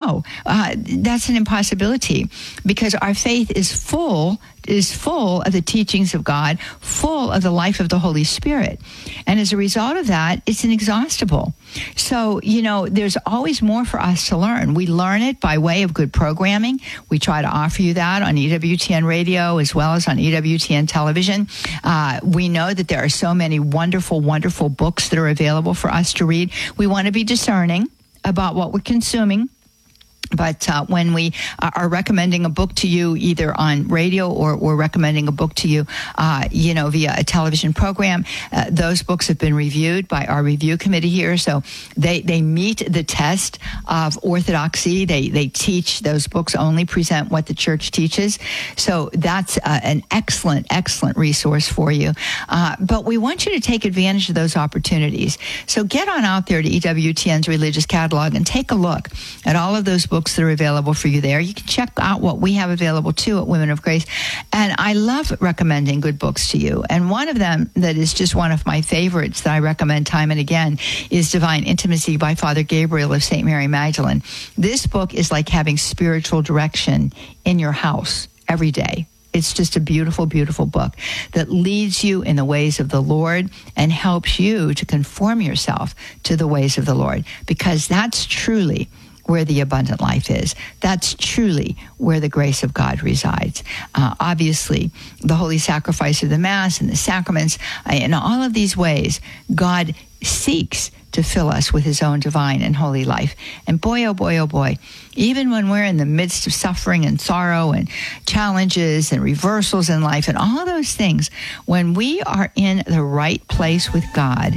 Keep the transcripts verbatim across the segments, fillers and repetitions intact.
no, uh, that's an impossibility, because our faith is full is full of the teachings of God, full of the life of the Holy Spirit. And as a result of that, it's inexhaustible. So, you know, there's always more for us to learn. We learn it by way of good programming. We try to offer you that on E W T N radio as well as on E W T N television. Uh, we know that there are so many wonderful, wonderful books that are available for us to read. We want to be discerning about what we're consuming. But uh, when we are recommending a book to you, either on radio or we're recommending a book to you, uh, you know, via a television program, uh, those books have been reviewed by our review committee here. So they, they meet the test of orthodoxy. They they teach, those books only present what the church teaches. So that's uh, an excellent, excellent resource for you. Uh, but we want you to take advantage of those opportunities. So get on out there to E W T N's Religious Catalog and take a look at all of those books that are available for you there. You can check out what we have available too at Women of Grace. And I love recommending good books to you. And one of them that is just one of my favorites that I recommend time and again is Divine Intimacy by Father Gabriel of Saint Mary Magdalene. This book is like having spiritual direction in your house every day. It's just a beautiful, beautiful book that leads you in the ways of the Lord and helps you to conform yourself to the ways of the Lord, because that's truly where the abundant life is. That's truly where the grace of God resides. Uh, obviously, the holy sacrifice of the Mass and the sacraments, uh, in all of these ways, God seeks to fill us with his own divine and holy life. And boy, oh boy, oh boy, even when we're in the midst of suffering and sorrow and challenges and reversals in life and all of those things, when we are in the right place with God,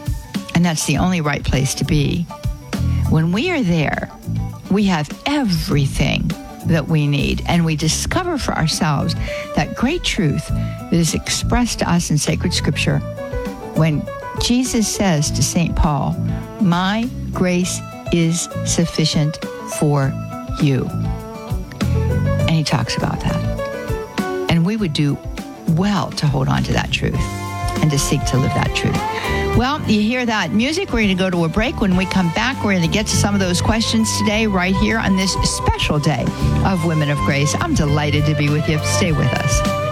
and that's the only right place to be, when we are there, we have everything that we need, and we discover for ourselves that great truth that is expressed to us in sacred scripture when Jesus says to Saint Paul, "My grace is sufficient for you." And he talks about that. And we would do well to hold on to that truth and to seek to live that truth. Well, you hear that music. We're going to go to a break. When we come back, we're going to get to some of those questions today right here on this special day of Women of Grace. I'm delighted to be with you. Stay with us.